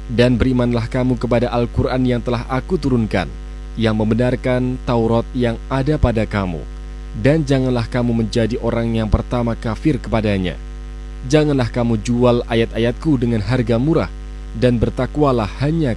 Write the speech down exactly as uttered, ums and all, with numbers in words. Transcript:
Dan berimanlah kamu kepada Al-Quran yang telah aku turunkan, yang membenarkan Taurat yang ada pada kamu. Dan janganlah kamu menjadi orang yang pertama kafir kepadanya. Janganlah kamu jual ayat-ayatku dengan harga murah, dan bertakwalah hanya